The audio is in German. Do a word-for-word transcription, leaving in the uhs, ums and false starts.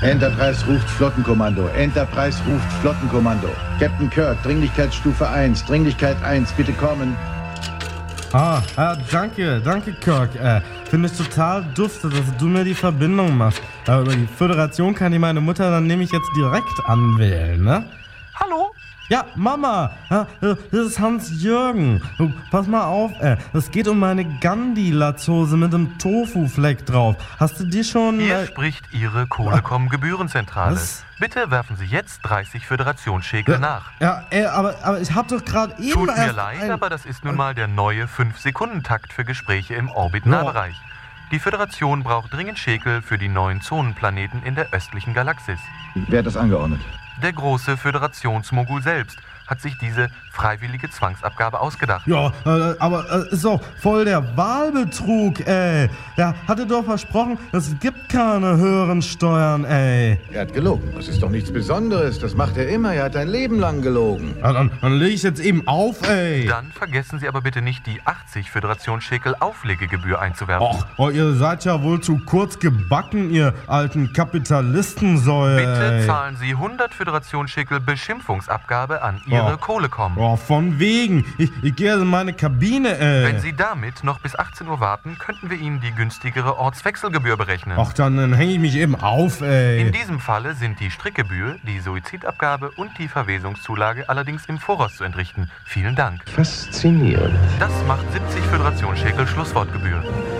Enterprise ruft Flottenkommando. Enterprise ruft Flottenkommando. Captain Kirk, Dringlichkeitsstufe eins. Dringlichkeit eins, bitte kommen. Ah, ah danke, danke Kirk. Äh, Finde ich total dufte, dass du mir die Verbindung machst. Aber über die Föderation kann ich meine Mutter dann nämlich jetzt direkt anwählen, ne? Hallo? Ja, Mama, ja, das ist Hans-Jürgen. Du, pass mal auf, ey. Es geht um meine Gandhi-Latzhose mit dem Tofu-Fleck drauf. Hast du die schon... Hier äh, spricht Ihre Kohlecom-Gebührenzentrale. Was? Bitte werfen Sie jetzt dreißig Föderationsschekel ja, nach. Ja, ey, aber, aber ich hab doch gerade eben... Tut mir erst leid, ein- aber das ist nun mal der neue fünf Sekunden Takt für Gespräche im Orbit-Nahbereich. Die Föderation braucht dringend Schekel für die neuen Zonenplaneten in der östlichen Galaxis. Wer hat das angeordnet? Der große Föderationsmogul selbst hat sich diese freiwillige Zwangsabgabe ausgedacht. Ja, äh, aber äh, ist doch voll der Wahlbetrug, ey. Der hatte doch versprochen, es gibt keine höheren Steuern, ey. Er hat gelogen. Das ist doch nichts Besonderes. Das macht er immer. Er hat ein Leben lang gelogen. Ja, dann, dann leg ich jetzt eben auf, ey. Dann vergessen Sie aber bitte nicht, die achtzig Föderationsschekel Auflegegebühr einzuwerfen. Och, oh, ihr seid ja wohl zu kurz gebacken, ihr alten Kapitalistensäue. Bitte ey. zahlen Sie hundert Föderationsschekel Beschimpfungsabgabe an Ihre Oh. Kohlecom. Oh, von wegen. Ich, ich gehe in meine Kabine, ey. Wenn Sie damit noch bis achtzehn Uhr warten, könnten wir Ihnen die günstigere Ortswechselgebühr berechnen. Ach, dann, dann hänge ich mich eben auf, ey. In diesem Falle sind die Strickgebühr, die Suizidabgabe und die Verwesungszulage allerdings im Voraus zu entrichten. Vielen Dank. Faszinierend. Das macht siebzig Föderationsschekel Schlusswortgebühr.